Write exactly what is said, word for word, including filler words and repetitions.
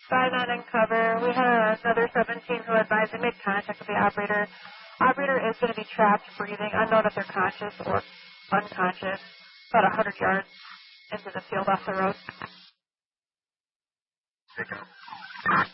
five nine in cover. We had another seventeen who advised they made contact with the operator. Operator is going to be trapped, breathing, unknown if they're conscious or unconscious, about one hundred yards into the field off the road.